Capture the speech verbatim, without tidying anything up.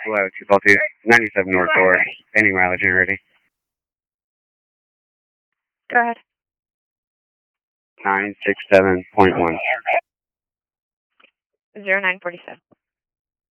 Hello, two twelve two, ninety-seven North Door. Any mileage and ready. Go ahead. nine six seven point one. Zero nine forty seven.